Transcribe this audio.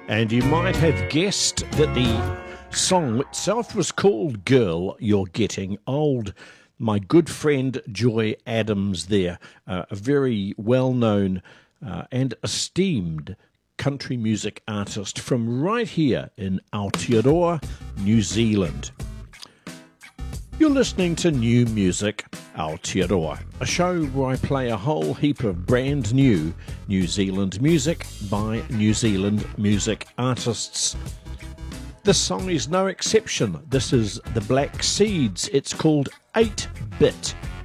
And you might have guessed that the song itself was called Girl, You're Getting Old. My good friend Joy Adams there, a very well-known and esteemed country music artist from right here in Aotearoa, New Zealand. You're listening to New Music Aotearoa, a show where I play a whole heap of brand new New Zealand music by New Zealand music artists. This song is no exception. This is the Black Seeds. It's called 8-Bit.